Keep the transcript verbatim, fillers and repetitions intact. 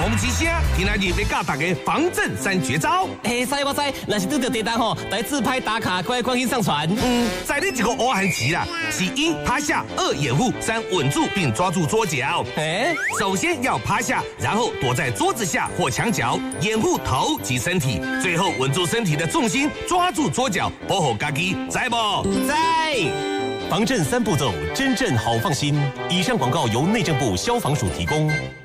讲一声，今仔日要教大家防震三绝招。 哎，知我知，若是拄到地震吼，来自拍打卡，快快去上传。 嗯，在你一个乌汉棋啦，是一趴下，二掩护，三稳住并抓住桌角。 哎， 首先要趴下，然后躲在桌子下或墙角，掩护头及身体，最后稳住身体的重心，抓住桌角，保护家己，知不？ 在。 防震三步骤，真正好放心。以上广告由内政部消防署提供。